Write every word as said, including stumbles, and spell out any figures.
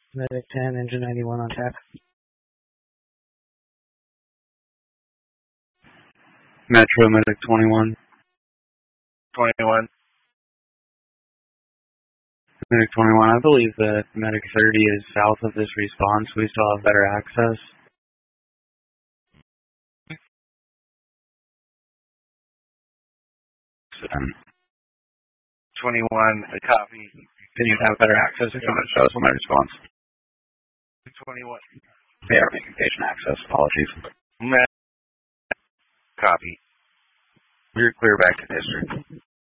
Medic ten, engine ninety-one on tap. Metro, Medic twenty-one. twenty-one. Medic twenty-one, I believe that Medic thirty is south of this response. We still have better access. Um, twenty-one, a copy. Can you have better access if you want to show us on my response? twenty-one. They are making patient access. Apologies. Med- copy. You're clear back to district.